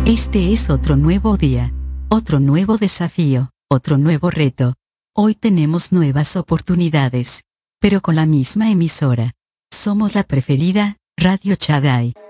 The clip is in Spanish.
Este es otro nuevo día, otro nuevo desafío, otro nuevo reto. Hoy tenemos nuevas oportunidades, pero con la misma emisora. Somos la preferida, Radio Chadai.